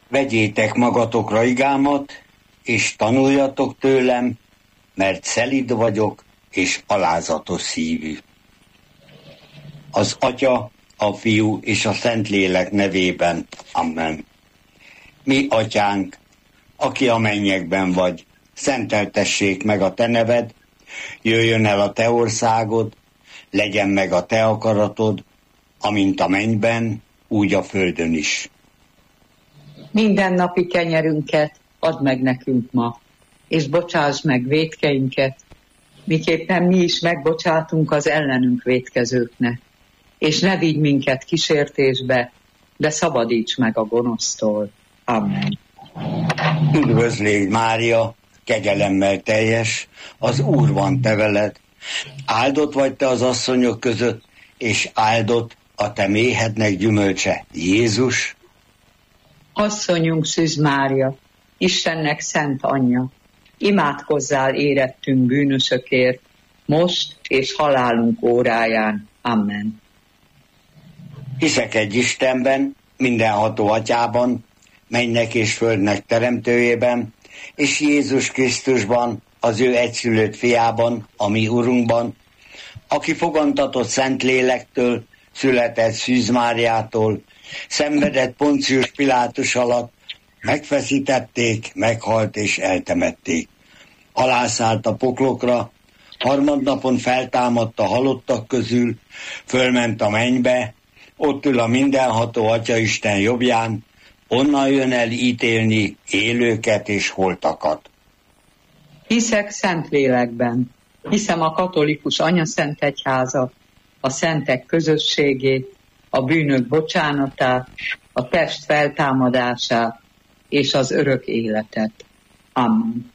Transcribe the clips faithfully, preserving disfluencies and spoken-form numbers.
Vegyétek magatokra igámat, és tanuljatok tőlem, mert szelíd vagyok, és alázatos szívű. Az Atya, a Fiú és a Szentlélek nevében. Amen. Mi, Atyánk, aki a mennyekben vagy, szenteltessék meg a te neved, jöjjön el a te országod, legyen meg a te akaratod, amint a mennyben, úgy a földön is. Minden napi kenyerünket add meg nekünk ma, és bocsáss meg vétkeinket, miképpen mi is megbocsátunk az ellenünk vétkezőknek. És ne vigy minket kísértésbe, de szabadíts meg a gonosztól. Amen. Üdvözlégy, Mária, kegyelemmel teljes, az Úr van te veled. Áldott vagy te az asszonyok között, és áldott a te méhednek gyümölcse, Jézus. Asszonyunk Szűz Mária, Istennek szent anyja, imádkozzál érettünk bűnösökért, most és halálunk óráján. Amen. Hiszek egy Istenben, mindenható Atyában, mennynek és földnek teremtőjében, és Jézus Krisztusban, az ő egyszülött fiában, a mi Urunkban, aki fogantatott Szentlélektől, született Szűz Máriától, szenvedett Poncius Pilátus alatt, megfeszítették, meghalt és eltemették. Alászállt a poklokra, harmadnapon feltámadt a halottak közül, fölment a mennybe, ott ül a mindenható Atyaisten jobbján, onnan jön el ítélni élőket és holtakat. Hiszek Szentlélekben, hiszem a katolikus anyaszent egyházat, a szentek közösségét, a bűnök bocsánatát, a test feltámadását és az örök életet. Amen.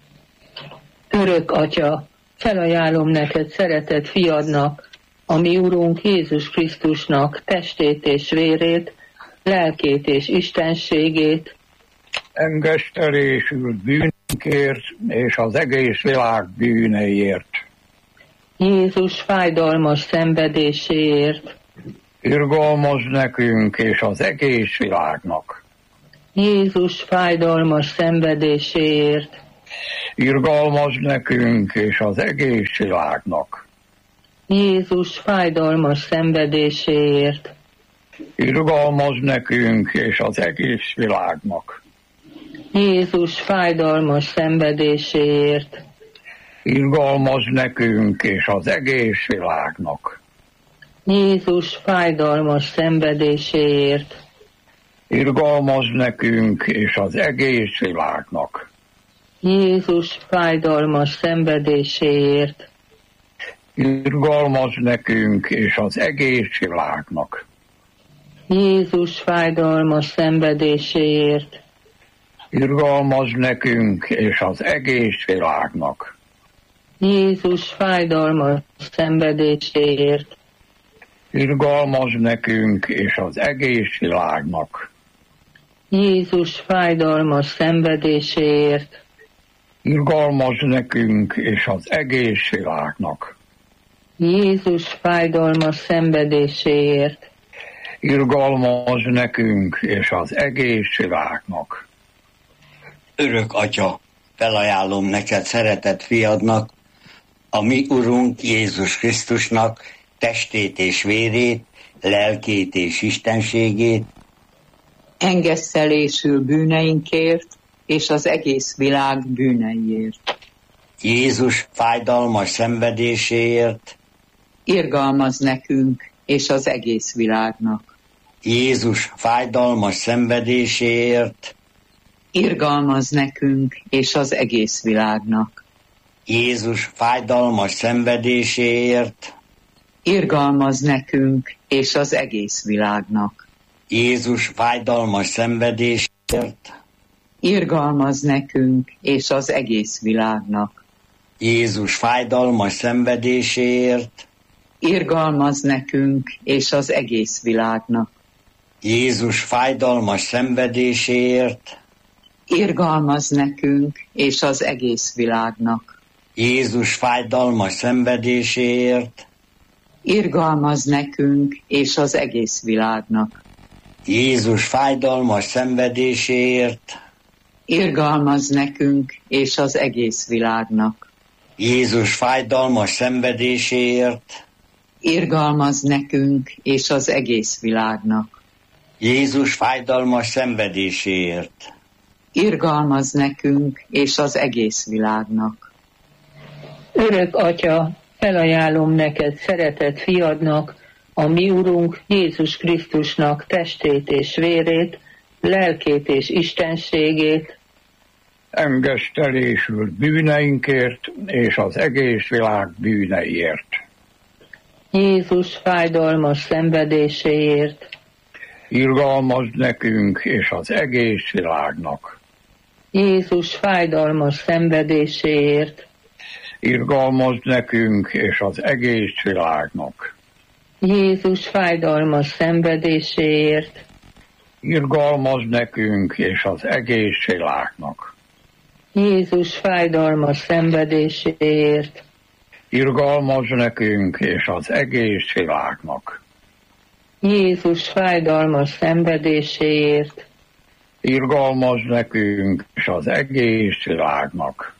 Örök Atya, felajánlom neked szeretett fiadnak, a mi Urunk Jézus Krisztusnak testét és vérét, lelkét és istenségét, engesztelésül bűnünkért és az egész világ bűneiért. Jézus fájdalmas szenvedéséért, irgalmazz nekünk és az egész világnak. Jézus fájdalmas szenvedéséért, irgalmazz nekünk és az egész világnak. Jézus fájdalmas szenvedéséért, irgalmazz nekünk és az egész világnak. Jézus fájdalmas szenvedéséért, irgalmazz nekünk és az egész világnak. Jézus fájdalmas szenvedéséért, irgalmazz nekünk és az egész világnak. Jézus fájdalmas szenvedéséért, irgalmazz nekünk és az egész világnak. Jézus fájdalmas szenvedéséért, irgalmazz nekünk és az egész világnak. Jézus fájdalmas szenvedéséért, irgalmazz nekünk és az egész világnak. Jézus fájdalmas szenvedéséért, irgalmazz nekünk és az egész világnak. Jézus fájdalmas szenvedéséért, irgalmazz nekünk és az egész világnak. Örök Atya, felajánlom neked szeretett fiadnak, a mi Urunk Jézus Krisztusnak testét és vérét, lelkét és istenségét, engesztelésül bűneinkért és az egész világ bűneiért. Jézus fájdalmas szenvedéséért, irgalmazz nekünk és az egész világnak. Jézus fájdalmas szenvedéséért, irgalmazz nekünk és az egész világnak. Jézus fájdalmas szenvedéséért, irgalmazz nekünk és az egész világnak. Jézus fájdalmas szenvedéséért, irgalmazz nekünk és az egész világnak. Jézus fájdalmas szenvedéséért, irgalmazz nekünk és az egész világnak. Jézus fájdalmas szenvedéséért, irgalmazz nekünk és az egész világnak. Jézus fájdalmas szenvedéséért, irgalmazz nekünk és az egész világnak. Jézus fájdalmas szenvedéséért, irgalmaz nekünk és az egész világnak. Jézus fájdalmas szenvedéséért, Irgalmaz nekünk és az egész világnak. Jézus fájdalmas szenvedéséért, Irgalmaz nekünk és az egész világnak. Örök Atya, felajánlom neked szeretett fiadnak, a mi Urunk Jézus Krisztusnak testét és vérét, lelkét és istenségét, engesztelésült bűneinkért és az egész világ bűneiért. Jézus fájdalmas szenvedéséért, Irgalmazd nekünk és az egész világnak. Jézus fájdalmas szenvedéséért, Irgalmazd nekünk és az egész világnak. Jézus fájdalmas szenvedéséért, Irgalmazd nekünk és az egész világnak. Jézus fájdalmas szenvedéséért, Irgalmazd nekünk és az egész világnak. Jézus fájdalmas szenvedéséért, Irgalmazd nekünk és az egész világnak.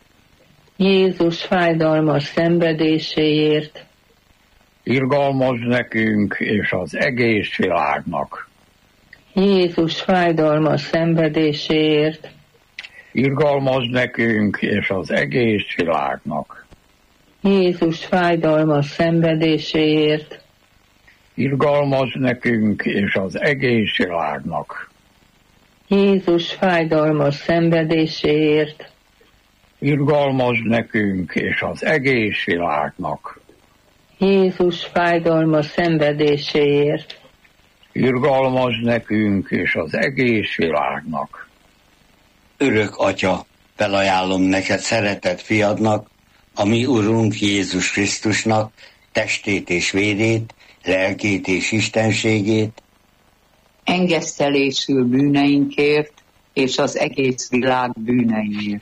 Jézus fájdalmas szenvedéséért, Irgalmazd nekünk és az egész világnak. Jézus fájdalmas szenvedéséért, Irgalmazd nekünk és az egész világnak. Jézus fájdalmas szenvedéséért, Irgalmazd nekünk és az egész világnak. Jézus fájdalmas szenvedéséért, Irgalmazd nekünk és az egész világnak. Jézus fájdalmas szenvedéséért, Irgalmazd nekünk és az egész világnak. örök Atya, felajánlom neked szeretett fiadnak, a mi Urunk Jézus Krisztusnak testét és vérét, lelkét és istenségét, Engesztelésül bűneinkért és az egész világ bűneiért.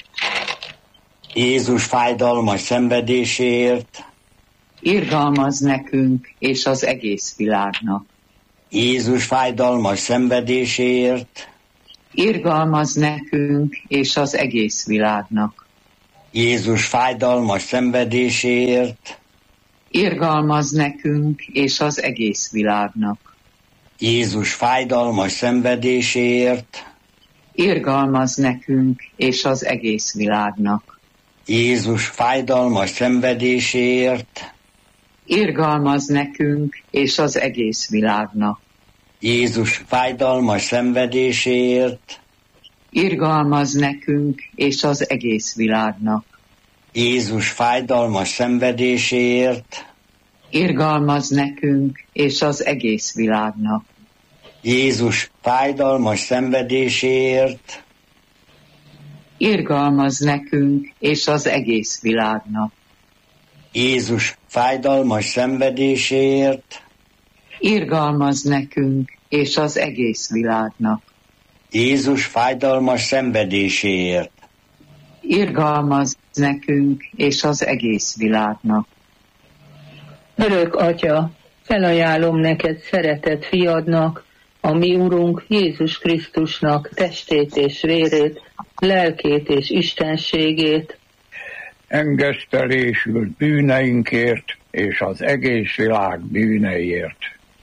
Jézus fájdalmas szenvedéséért, Irgalmaz nekünk és az egész világnak. Jézus fájdalmas szenvedéséért, Irgalmaz nekünk és az egész világnak. Jézus fájdalmas szenvedéséért, Irgalmaz nekünk és az egész világnak. Jézus fájdalmas szenvedéséért, Irgalmaz nekünk és az egész világnak. Jézus fájdalmas szenvedéséért, Irgalmaz nekünk és az egész világnak. Jézus fájdalmas szenvedéséért, Irgalmaz nekünk és az egész világnak. Jézus fájdalmas szenvedéséért, Irgalmaz nekünk és az egész világnak. Jézus fájdalmas szenvedéséért, Irgalmaz nekünk és az egész világnak. Jézus fájdalmas szenvedéséért, Irgalmaz nekünk és az egész világnak. Jézus fájdalmas szenvedéséért, Irgalmaz nekünk és az egész világnak. Örök Atya, felajánlom neked szeretett fiadnak, a mi Urunk Jézus Krisztusnak testét és vérét, lelkét és istenségét, Engesztelésült bűneinkért és az egész világ bűneiért.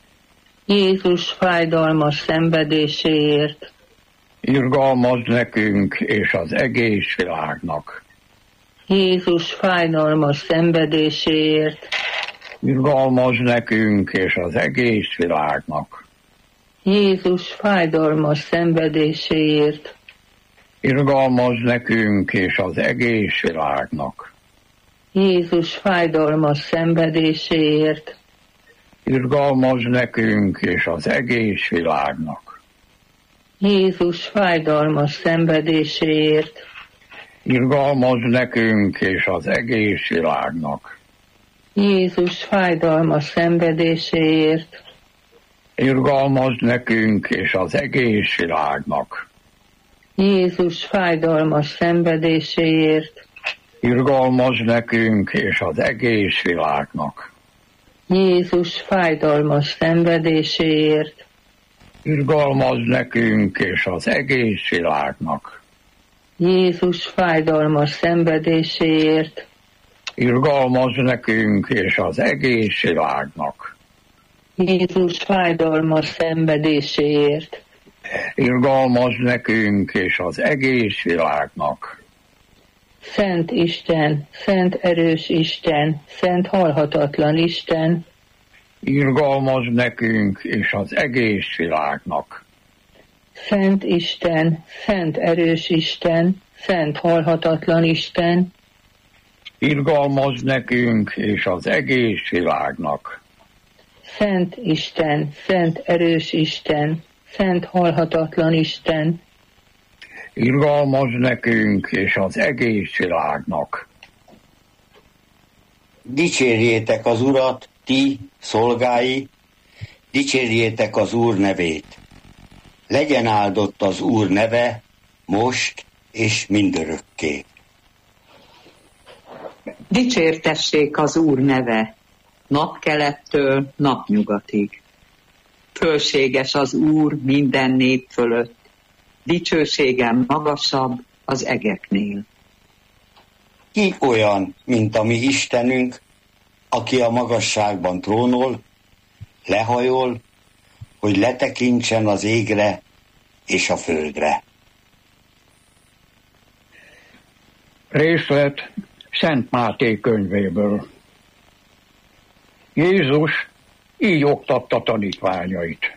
Jézus fájdalmas szenvedéséért, Irgalmazd nekünk és az egész világnak. Jézus fájdalmas szenvedéséért, Irgalmazd nekünk és az egész világnak. Jézus fájdalmas szenvedéséért, Irgalmazd nekünk és az egész világnak. Jézus fájdalmas szenvedéséért, Irgalmazd nekünk és az egész világnak. Jézus fájdalmas szenvedéséért, Irgalmazd nekünk és az egész világnak. Jézus fájdalmas szenvedéséért, Irgalmazd nekünk és az egész világnak. Jézus fájdalmas szenvedéséért, Irgalmazd nekünk és az egész világnak. Jézus fájdalmas szenvedéséért, Irgalmazz nekünk és az egész világnak. Jézus fájdalmas szenvedéséért. Irgalmazz nekünk és az egész világnak. Jézus fájdalmas szenvedéséért. Irgalmazz nekünk és az egész világnak. Szent Isten, szent erős Isten, szent halhatatlan Isten, Irgalmazz nekünk és az egész világnak. Szent Isten, szent erős Isten, szent halhatatlan Isten, Irgalmazz nekünk és az egész világnak. Szent Isten, szent erős Isten, szent halhatatlan Isten, Irgalmazz nekünk és az egész világnak. Dicsérjétek az Urat, ti szolgái, dicsérjétek az Úr nevét. Legyen áldott az Úr neve, most és mindörökké. Dicsértessék az Úr neve, napkelettől napnyugatig. Fölséges az Úr minden nép fölött, dicsőségem magasabb az egeknél. Ki olyan, mint a mi Istenünk, aki a magasságban trónol, lehajol, hogy letekintsen az égre és a földre. Részlet Szent Máté könyvéből. Jézus így oktatta tanítványait.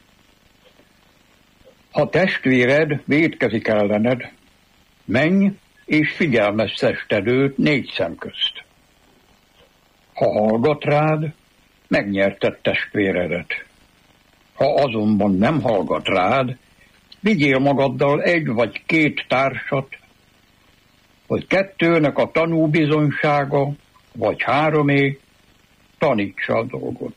Ha testvéred vétkezik ellened, menj és figyelmeztesd őt négy szem közt. Ha hallgat rád, megnyerted testvéredet. Ha azonban nem hallgat rád, vigyél magaddal egy vagy két társat, hogy kettőnek a tanúbizonysága, vagy háromé, tanítsa a dolgot.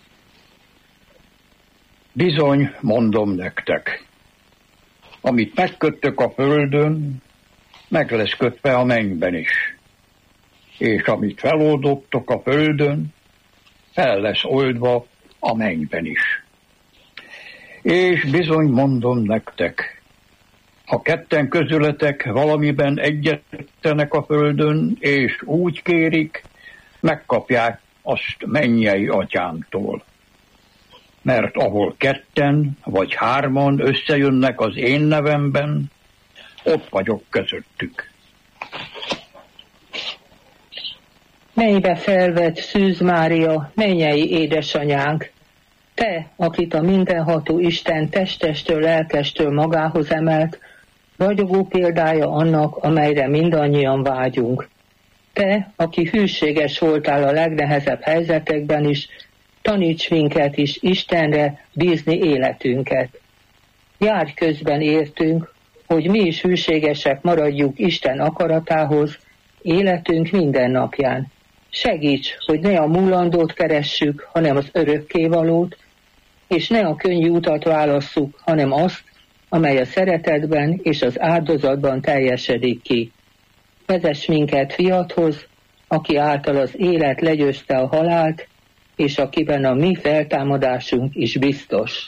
Bizony, mondom nektek, amit megköttök a földön, meg lesz kötve a mennyben is. És amit feloldottok a földön, fel lesz oldva a mennyben is. És bizony mondom nektek, ha ketten közületek valamiben egyetlenek a földön, és úgy kérik, megkapják azt mennyei atyámtól. Mert ahol ketten vagy hárman összejönnek az én nevemben, ott vagyok közöttük. Mennybe felvett Szűz Mária, mennyei édesanyánk, te, akit a mindenható Isten testestől, lelkestől magához emelt, ragyogó példája annak, amelyre mindannyian vágyunk. Te, aki hűséges voltál a legnehezebb helyzetekben is, taníts minket is Istenre bízni életünket. Járj közben értünk, hogy mi is hűségesek maradjuk Isten akaratához, életünk minden napján. Segíts, hogy ne a múlandót keressük, hanem az örökkévalót, és ne a könnyű utat válasszuk, hanem azt, amely a szeretetben és az áldozatban teljesedik ki. Vezess minket fiathoz, aki által az élet legyőzte a halált, és akiben a mi feltámadásunk is biztos.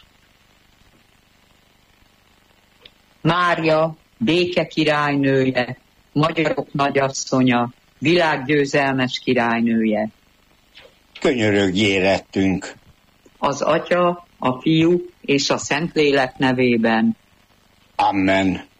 Mária, béke királynője, magyarok nagyasszonya, világgyőzelmes királynője. Könyörögj érettünk. Az Atya, a Fiú és a Szentlélek nevében. Amen.